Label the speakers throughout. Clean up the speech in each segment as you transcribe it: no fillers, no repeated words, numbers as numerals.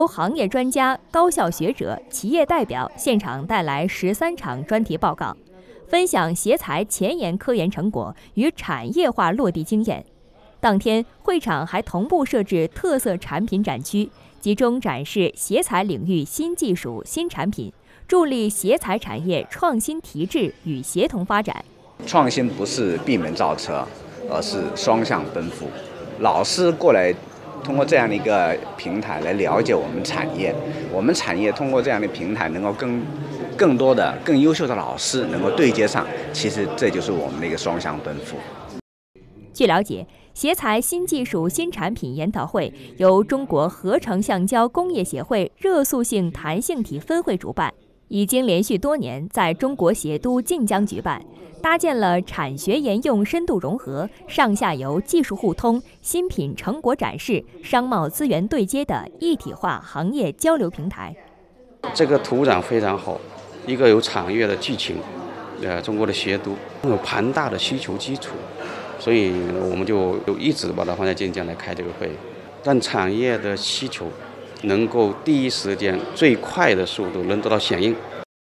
Speaker 1: 由行业专家、高校学者、企业代表现场带来13场专题报告，分享协材前沿科研成果与产业化落地经验。当天，会场还同步设置特色产品展区，集中展示协材领域新技术、新产品，助力协材产业创新提质与协同发展。
Speaker 2: 创新不是闭门造车，而是双向奔赴。老师过来，通过这样的一个平台来了解我们产业，我们产业通过这样的平台能够跟更多的、更优秀的老师能够对接上，其实这就是我们的一个双向奔赴。
Speaker 1: 据了解，协材新技术新产品研讨会由中国合成橡胶工业协会热塑性弹性体分会主办，已经连续多年在中国协都晋江举办，搭建了产学研用深度融合、上下游技术互通、新品成果展示、商贸资源对接的一体化行业交流平台。
Speaker 3: 这个土壤非常好，一个有产业的激情，中国的协都有庞大的需求基础，所以我们就一直把它放在晋江来开这个会，让产业的需求能够第一时间、最快的速度能得到响应。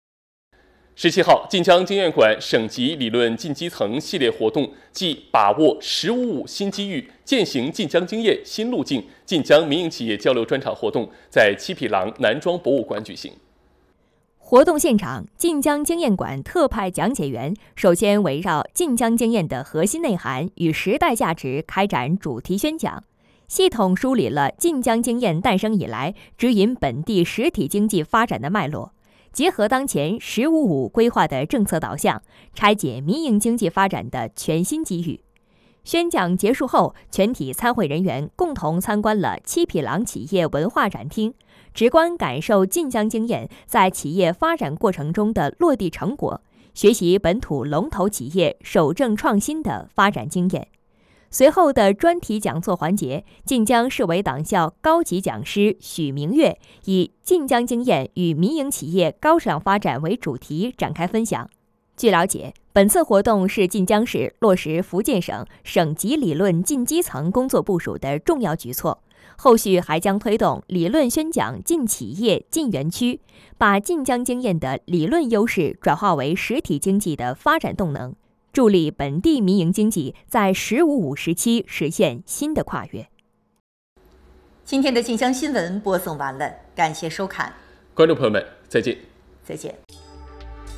Speaker 4: 17号，晋江经验馆省级理论进基层系列活动暨把握“15+5”新机遇、践行晋江经验新路径晋江民营企业交流专场活动在七匹狼男装博物馆举行。
Speaker 1: 活动现场，晋江经验馆特派讲解员首先围绕晋江经验的核心内涵与时代价值开展主题宣讲，系统梳理了晋江经验诞生以来指引本地实体经济发展的脉络，结合当前“15+5”规划的政策导向，拆解民营经济发展的全新机遇。宣讲结束后，全体参会人员共同参观了七匹狼企业文化展厅，直观感受晋江经验在企业发展过程中的落地成果，学习本土龙头企业守正创新的发展经验。随后的专题讲座环节，晋江市委党校高级讲师许明月以晋江经验与民营企业高质量发展为主题展开分享。据了解，本次活动是晋江市落实福建省省级理论进基层工作部署的重要举措，后续还将推动理论宣讲进企业、进园区，把晋江经验的理论优势转化为实体经济的发展动能，助力本地民营经济在“15+5”时期实现新的跨越。
Speaker 5: 今天的晋江新闻播送完了，感谢收看，
Speaker 4: 观众朋友们，再见。
Speaker 5: 再见。